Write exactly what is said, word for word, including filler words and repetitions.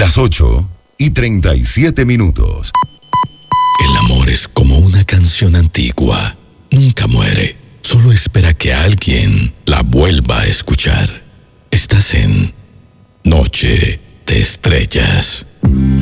Las ocho y treinta y siete minutos. El amor es como una canción antigua. Nunca muere. Solo espera que alguien la vuelva a escuchar. Estás en Noche de Estrellas.